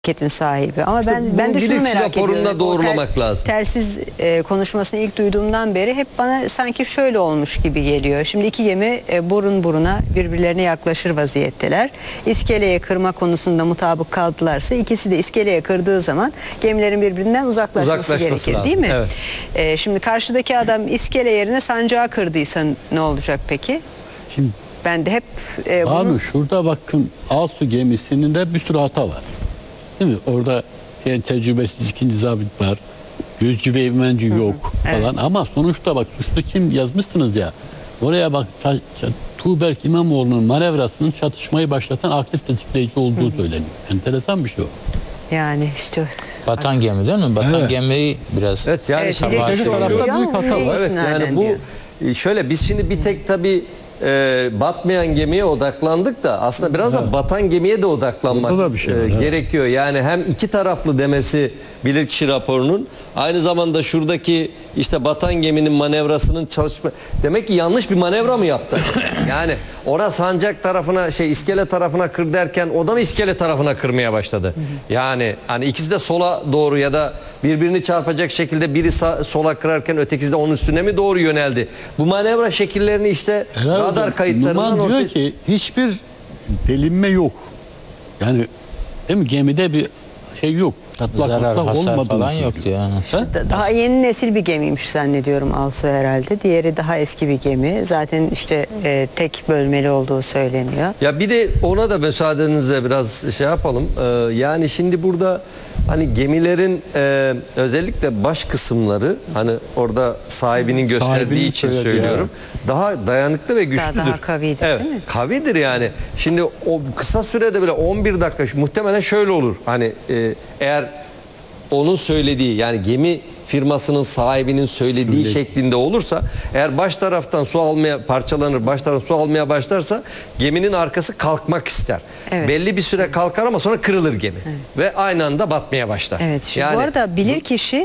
şirketin sahibi. Ama ben de şunu bilirkişi merak ediyorum. raporunda doğrulamak lazım. Telsiz konuşmasını ilk duyduğumdan beri hep bana sanki şöyle olmuş gibi geliyor. Şimdi iki gemi burun buruna birbirlerine yaklaşır vaziyetteler. İskeleye kırma konusunda mutabık kaldılarsa ikisi de iskeleye kırdığı zaman gemilerin birbirinden uzaklaşması gerekir, lazım. değil mi? Evet. Şimdi karşıdaki adam iskele yerine sancağı kırdıysa ne olacak peki? Şimdi Ben de hep abi şurada bakın, Alsu gemisinin de bir sürü hata var. Değil mi? Orada yani tecrübesiz ikinci zabit var. Gözcü ve evmenci yok falan. Ama sonuçta bak, suçlu kim yazmışsınız ya. Oraya bak, Tuğberk İmamoğlu'nun manevrasının çatışmayı başlatan aktif tetikleyici olduğu söyleniyor. Enteresan bir şey o. yani işte Batan gemi değil mi? Batan Evet. gemiyi biraz Evet, yani evet, şimdi bilirkişi şu tarafta oluyor büyük ama hata var. neyse Evet, nereden yani bu diyor. şöyle, biz şimdi bir tek tabii batmayan gemiye odaklandık da aslında biraz da batan gemiye de odaklanmak Orada da bir şey var, evet. gerekiyor. Yani hem iki taraflı demesi bilirkişi raporunun, aynı zamanda şuradaki işte batan geminin manevrasının çalışma, demek ki yanlış bir manevra mı yaptı? Yani orada sancak tarafına iskele tarafına kır derken o da mı iskele tarafına kırmaya başladı? Yani hani ikisi de sola doğru ya da birbirini çarpacak şekilde biri sola kırarken ötekisi de onun üstüne mi doğru yöneldi? Bu manevra şekillerini işte radar kayıtlarından Numan diyor ki hiçbir delinme yok. Yani değil mi? Gemide bir şey yok. zarar, hasar falan yoktu yani. Daha yeni nesil bir gemiymiş zannediyorum Alsu herhalde. Diğeri daha eski bir gemi. Zaten işte tek bölmeli olduğu söyleniyor. Ya bir de ona da müsaadenizle biraz şey yapalım. Yani şimdi burada hani gemilerin özellikle baş kısımları, hani orada sahibinin gösterdiği Sahibinin için söyledi söylüyorum. Daha dayanıklı ve güçlüdür. Daha kavidir, evet, değil mi? Kavidir yani. Şimdi o kısa sürede bile 11 dakika muhtemelen şöyle olur. Hani eğer onun söylediği, yani gemi firmasının sahibinin söylediği şeklinde olursa, eğer baş taraftan su almaya parçalanır, baş taraftan su almaya başlarsa geminin arkası kalkmak ister. Evet. Belli bir süre kalkar ama sonra kırılır gemi. Ve aynı anda batmaya başlar. Evet. Şimdi bu arada bilirkişi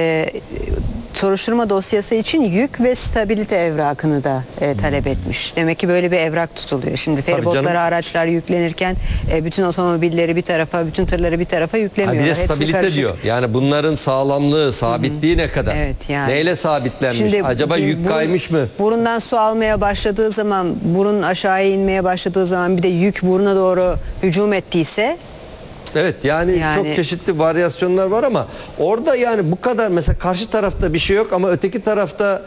soruşturma dosyası için yük ve stabilite evrakını da talep etmiş. Demek ki böyle bir evrak tutuluyor. Şimdi canım. feribotlara araçlar yüklenirken bütün otomobilleri bir tarafa, bütün tırları bir tarafa Ha, yüklemiyorlar. bir de Hepsi stabilite karışık. diyor. Yani bunların sağlamlığı, sabitliği ne kadar? Evet, yani. Neyle sabitlenmiş? Şimdi Acaba yük kaymış mı? Burundan su almaya başladığı zaman, burun aşağıya inmeye başladığı zaman bir de yük buruna doğru hücum ettiyse Evet, yani çok çeşitli varyasyonlar var ama orada yani bu kadar, mesela karşı tarafta bir şey yok ama öteki tarafta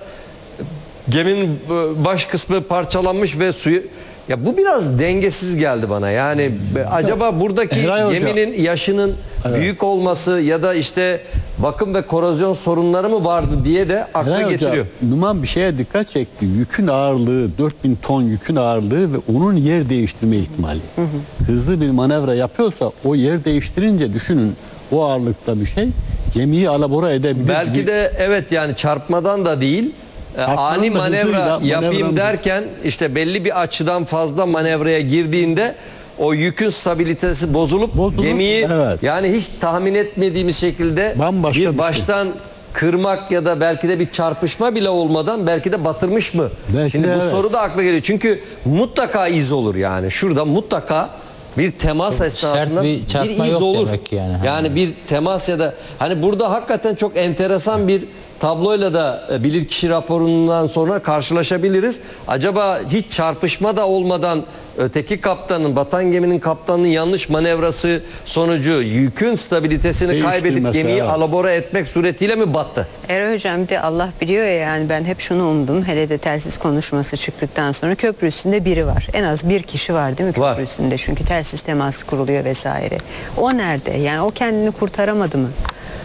geminin baş kısmı parçalanmış ve suyu, ya bu biraz dengesiz geldi bana. Yani acaba buradaki geminin yaşının büyük olması ya da işte bakım ve korozyon sorunları mı vardı diye de akla getiriyor. Numan bir şeye dikkat çekti. Yükün ağırlığı, 4000 ton yükün ağırlığı ve onun yer değiştirme ihtimali. Hızlı bir manevra yapıyorsa o yer değiştirince, düşünün, o ağırlıkta bir şey gemiyi alabora edebilir. Belki de evet, yani çarpmadan da değil, ani manevra yapayım derken işte belli bir açıdan fazla manevraya girdiğinde o yükün stabilitesi bozulup gemiyi yani hiç tahmin etmediğimiz şekilde bambaşka bir baştan kırmak ya da belki de bir çarpışma bile olmadan belki de batırmış mı? Belki Şimdi de bu soru da akla geliyor. Çünkü mutlaka iz olur yani. Şurada mutlaka bir temas esnasında bir çarpma iz yok olur. demek ki yani. Yani bir temas ya da hani burada hakikaten çok enteresan bir tabloyla da bilirkişi raporundan sonra karşılaşabiliriz. Acaba hiç çarpışma da olmadan öteki kaptanın, batan geminin kaptanının yanlış manevrası sonucu yükün stabilitesini kaybedip gemiyi alabora etmek suretiyle mi battı? Eray Hocam, bir de Allah biliyor ya, yani ben hep şunu umdum. Hele de telsiz konuşması çıktıktan sonra köprü üstünde biri var. En az bir kişi var değil mi köprü var üstünde? Çünkü telsiz teması kuruluyor vesaire. O nerede? Yani o kendini kurtaramadı mı?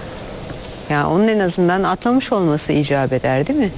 Yani onun en azından atlamış olması icap eder değil mi?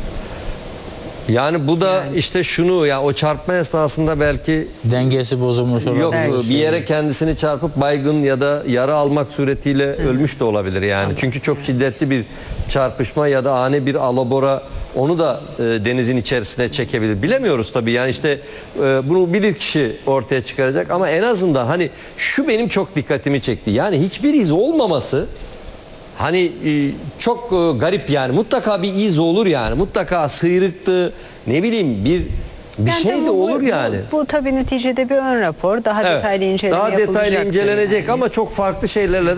Yani bu da işte şunu, ya o çarpma esnasında belki dengesi bozulmuş olabilir. Yok, bir yere kendisini çarpıp baygın ya da yara almak suretiyle ölmüş de olabilir yani. Çünkü çok şiddetli bir çarpışma ya da ani bir alabora onu da denizin içerisine çekebilir. Bilemiyoruz tabii, yani işte bunu bilirkişi ortaya çıkaracak ama en azından hani şu benim çok dikkatimi çekti. Yani hiçbir iz olmaması hani çok garip yani. Mutlaka bir iz olur yani. Mutlaka sıyrıktı, ne bileyim bir Bir şey de tabii olur yani. Bu tabii neticede bir ön rapor. Daha Evet, detaylı inceleme daha detaylı yapılacaktır incelenecek yani. ama çok farklı şeylerle